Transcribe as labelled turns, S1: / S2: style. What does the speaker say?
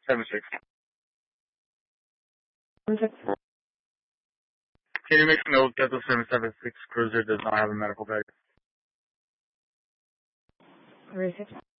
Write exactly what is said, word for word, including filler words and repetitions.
S1: seven six.
S2: seven six.
S1: Can you make a note that the seven seven six cruiser does not have a medical bag?
S2: three six.